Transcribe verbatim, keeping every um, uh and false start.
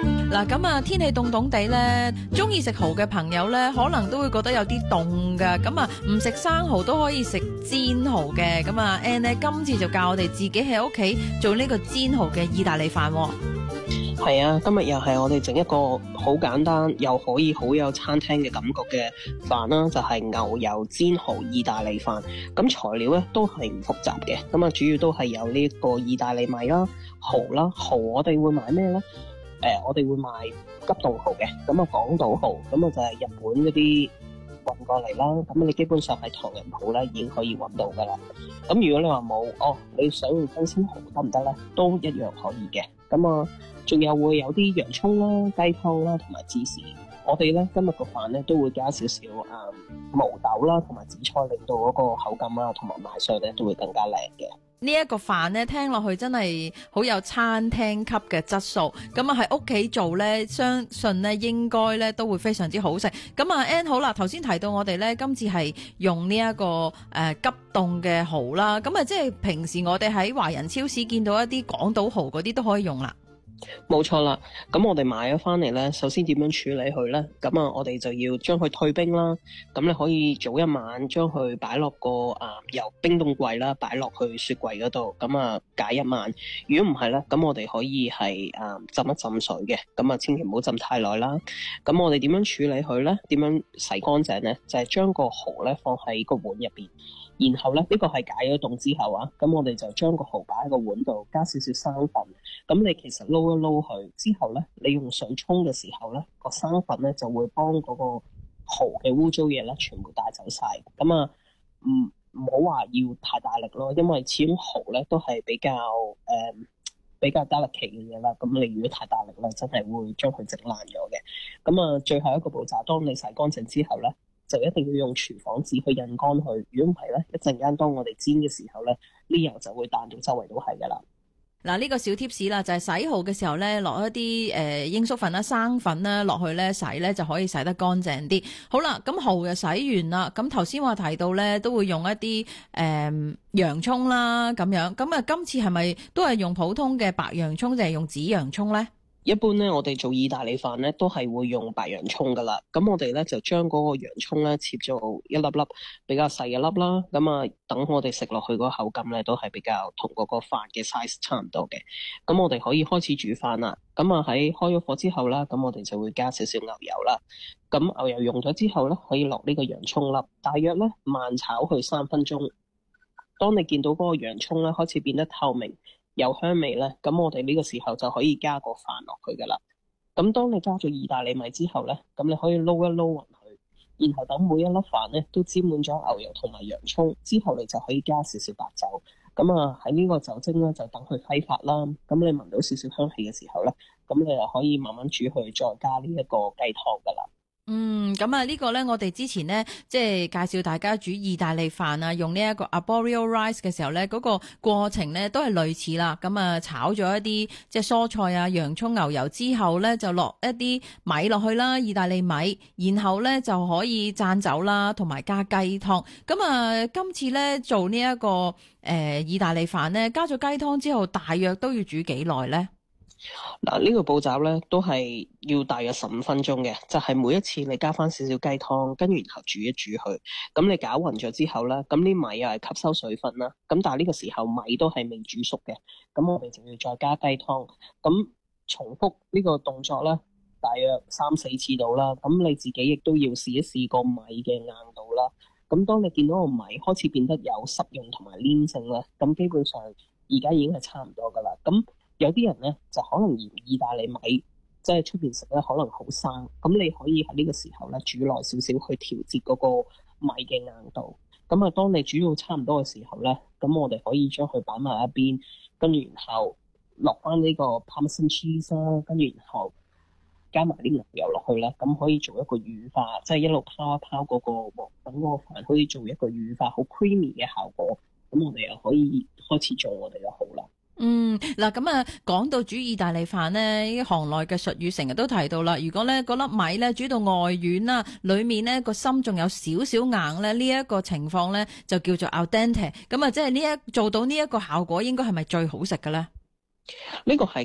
嗱，咁啊，天氣凍凍地咧，中意食蠔嘅朋友咧，可能都會覺得有啲凍噶。咁啊，唔食生蠔都可以食煎蠔嘅。咁啊 ，Ann 咧今次就教我哋自己喺屋企做呢個煎蠔嘅意大利飯。 係啊，今日又係我哋整一個好簡單又可以好有餐廳嘅感覺嘅飯啦，就係牛油煎蠔意大利飯。咁材料咧都係唔複雜嘅，咁啊主要都係有呢個意大利米啦、蠔啦。蠔我哋會買咩咧？誒、呃，我哋會買急凍蠔嘅，咁啊港島蠔，咁啊就係日本嗰啲運過嚟啦。咁你基本上喺唐人鋪咧已經可以揾到噶啦。咁如果你話冇，哦，你想用新鮮蠔得唔得咧？都一樣可以嘅。咁啊，仲有會有啲洋葱啦、雞湯啦同埋芝士。我哋咧今日個飯咧都會加少少誒毛豆啦同埋紫菜，令到嗰個口感啊同埋賣相咧都會更加靚嘅。 呢一個飯咧，聽落去真係好有餐廳級嘅質素。咁啊喺屋企做咧，相信咧應該咧都會非常之好食。咁啊 Ann 好啦，頭先提到我哋咧今次係用呢、這、一個誒、呃、急凍嘅蠔啦。咁啊即係平時我哋喺華人超市見到一啲港島蠔嗰啲都可以用啦。 冇錯啦，咁我哋買咗翻嚟咧，首先點樣處理佢咧？咁啊，我哋就要將佢退冰啦。咁你可以早一晚將佢擺落個啊由冰凍櫃啦，擺落去雪櫃嗰度，咁啊解一晚。如果唔係咧，咁我哋可以係啊浸一浸水嘅，咁啊千祈唔好浸太耐啦。咁我哋點樣處理佢咧？點樣洗乾淨咧？就係將個蠔咧放喺個碗入邊。然後咧，呢、這個係解咗凍之後啊，咁我哋就將個蠔擺喺個碗度，加少少生粉。咁你其實撈一撈佢之後咧，你用水沖嘅時候咧，個生粉咧就會幫嗰個蠔嘅污糟嘢咧全部帶走晒。咁啊，唔唔好話要太大力咯，因為始終蠔咧都係比較誒、嗯、比較 delicate 嘅嘢啦。咁你如果太大力咧，真係會將佢整爛咗嘅。咁啊，最後一個步驟，當你洗乾淨之後咧，就一定要用廚房紙去印乾佢，如果唔係咧，一陣間當我哋煎嘅時候咧，呢油就會彈到周圍都係噶啦。 嗱，呢個小貼士啦，就係洗蠔嘅時候咧，落一啲誒鷹粟粉啦、生粉啦落去咧洗咧，就可以洗得乾淨啲。好啦，咁蠔就洗完啦。咁頭先話提到咧，都會用一啲誒、呃、洋葱啦咁樣。咁啊，今次係咪都係用普通嘅白洋葱，定係用紫洋葱咧？ 一般咧，我哋做意大利飯咧，都係會用白洋葱噶啦。咁我哋咧就將嗰個洋葱咧切做一粒粒比較細嘅粒啦。咁啊，等我哋食落去嗰個口感咧，都係比較同嗰個飯嘅 size 差唔多嘅。咁我哋可以開始煮飯啦。咁啊喺開咗火之後啦，咁我哋就會加少少牛油啦。咁牛油用咗之後咧，可以落呢個洋葱粒，大約咧慢炒去三分鐘。當你見到嗰個洋葱咧開始變得透明，有香味咧，咁我哋呢個時候就可以加個飯落去噶啦。咁當你加咗意大利米之後咧，咁你可以撈一撈勻佢，然後等每一粒飯咧都沾滿咗牛油同埋洋葱之後，你就可以加少少白酒。咁啊喺呢個酒精咧就等佢揮發啦。咁你聞到少少香氣嘅時候咧，咁你就可以慢慢煮佢，再加呢一個雞湯噶啦。 嗯，咁啊呢個咧，我哋之前咧即係介紹大家煮意大利飯啊，用呢一個 arborio rice 嘅時候咧，嗰個過程咧都係類似啦。咁啊炒咗一啲即係蔬菜啊、洋葱、牛油之後咧，就落一啲米落去啦，意大利米，然後咧就可以灒酒啦，同埋加雞湯。咁啊今次咧做呢一個誒意大利飯咧，加咗雞湯之後，大約都要煮幾耐咧？ 嗱，呢個步驟咧都係要大約十五分鐘嘅，就係、是、每一次你加翻少少雞湯，跟住然後煮一煮佢。咁你攪勻咗之後咧，咁啲米又係吸收水分啦。咁但係呢個時候米都係未煮熟嘅，咁我哋就要再加雞湯。咁重複呢個動作咧，大約三四次到啦。咁你自己亦都要試一試個米嘅硬度啦。咁當你見到個米開始變得有濕潤同埋黏性咧，咁基本上而家已經係差唔多噶啦。咁有啲人咧就可能嫌意大利米即係出邊食咧可能好生，咁你可以喺呢個時候咧煮耐少少去調節嗰個米嘅硬度。咁啊，當你煮到差唔多嘅時候咧，咁我哋可以將佢擺埋一邊，跟住然後落翻呢個 Parmesan cheese 啦，跟住然後加埋啲牛油落去咧，咁可以做一個乳化，即係一路拋一拋嗰個鑊，等嗰個飯可以做一個乳化好 creamy 嘅效果。咁我哋又可以開始做我哋嘅蠔啦。 嗯，嗱咁啊，講到煮意大利飯呢，行內嘅術語成日都提到啦。如果咧嗰粒米咧煮到外軟啦，裏面呢個心仲有少少硬咧，呢、這、一個情況咧就叫做 al dente。咁啊，即係呢一做到呢一個效果，應該係咪最好食嘅咧？ 呢個係